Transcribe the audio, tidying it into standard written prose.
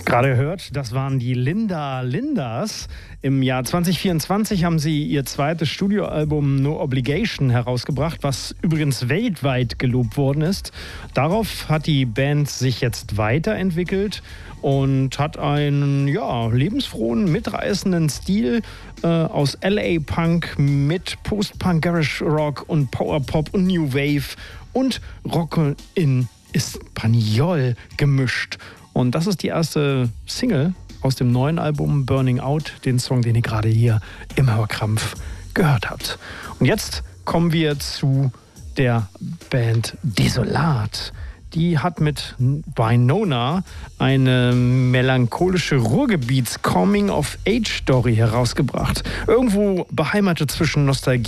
Gerade gehört, das waren die Linda Lindas. Im Jahr 2024 haben sie ihr zweites Studioalbum No Obligation herausgebracht, was übrigens weltweit gelobt worden ist. Darauf hat die Band sich jetzt weiterentwickelt und hat einen lebensfrohen, mitreißenden Stil aus LA Punk mit Post-Punk, Garage Rock und Power Pop und New Wave und Rock in Espanol gemischt. Und das ist die erste Single aus dem neuen Album Burning Out, den Song, den ihr gerade hier im Hörkrampf gehört habt. Und jetzt kommen wir zu der Band Desolat. Die hat mit Wynonna eine melancholische Ruhrgebiets-Coming-of-Age-Story herausgebracht. Irgendwo beheimatet zwischen Nostalgie